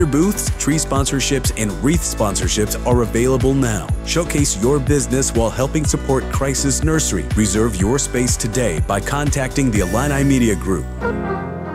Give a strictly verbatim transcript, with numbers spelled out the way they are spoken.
Booths, tree sponsorships, and wreath sponsorships are available now. Showcase your business while helping support Crisis Nursery. Reserve your space today by contacting the Illini Media Group.